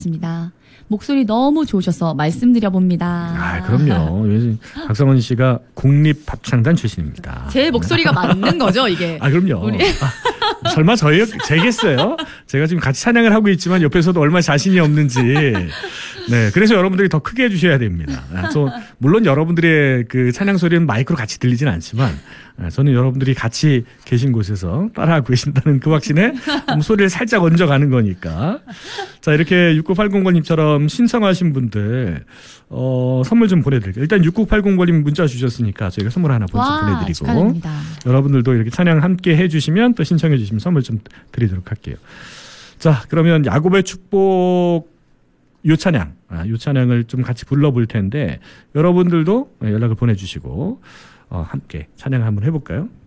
입니다. 목소리 너무 좋으셔서 말씀드려봅니다. 아, 그럼요. 박성원 씨가 국립합창단 출신입니다. 제 목소리가 맞는 거죠, 이게? 아, 그럼요. 설마 제겠어요? 제가 지금 같이 찬양을 하고 있지만 옆에서도 얼마나 자신이 없는지. 네, 그래서 여러분들이 더 크게 해주셔야 됩니다. 물론 여러분들의 그 찬양 소리는 마이크로 같이 들리진 않지만 저는 여러분들이 같이 계신 곳에서 따라하고 계신다는 그 확신에 소리를 살짝 얹어가는 거니까. 자, 이렇게 6980번님처럼 신청하신 분들 선물 좀 보내드릴게요. 일단 6980번님 문자 주셨으니까 저희가 선물 하나 보내드리고 축하드립니다. 여러분들도 이렇게 찬양 함께 해주시면 또 신청해 주시면 선물 좀 드리도록 할게요. 자, 그러면 야곱의 축복 요 찬양을 좀 같이 불러볼 텐데 여러분들도 연락을 보내주시고 함께 찬양 한번 해볼까요?